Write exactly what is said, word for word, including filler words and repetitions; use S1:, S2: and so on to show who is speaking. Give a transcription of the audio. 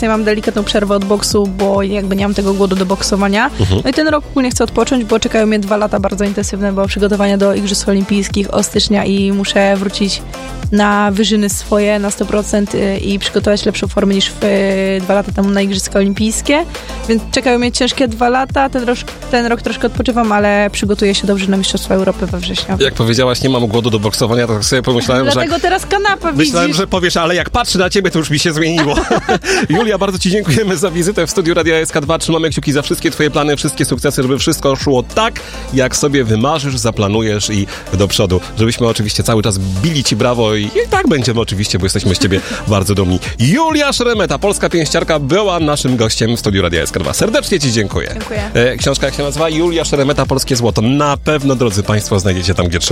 S1: obecnie mam delikatną przerwę od boksu, bo jakby nie mam tego głodu do boksowania. Mhm. No i ten rok ogólnie chcę odpocząć, bo czekają mnie dwa lata bardzo intensywne, bo przygotowania do Igrzysk Olimpijskich od stycznia i muszę wrócić na wyżyny swoje na sto procent i przygotować lepszą formę niż w, dwa lata temu na Igrzyska Olimpijskie. Więc czekają mnie ciężkie dwa lata. Ten, roż, ten rok troszkę odpoczywam, ale przygotuję się dobrze na Mistrzostwa Europy we wrześniu.
S2: Jak powiedziałaś, nie mam głodu do boksowania, to sobie pomyślałem,
S1: Dlatego
S2: że...
S1: Dlatego teraz kanapa widzisz.
S2: Myślałem, że powiesz, ale jak patrzę na ciebie, to już mi się zmieniło. Julia, bardzo ci dziękujemy za wizytę w studiu Radia S K dwa. Trzymamy kciuki za wszystkie twoje plany, wszystkie sukcesy, żeby wszystko szło tak, jak sobie wymarzysz, zaplanujesz i do przodu. Żebyśmy oczywiście cały czas bili ci brawo i, i tak będziemy oczywiście, bo jesteśmy z ciebie bardzo dumni. Julia Szeremeta, polska pięściarka, była naszym gościem w studiu Radia S K dwa. Serdecznie ci dziękuję.
S1: Dziękuję.
S2: E, książka jak się nazywa? Julia Szeremeta, Polskie Złoto. Na pewno, drodzy państwo, znajdziecie tam, gdzie trzeba.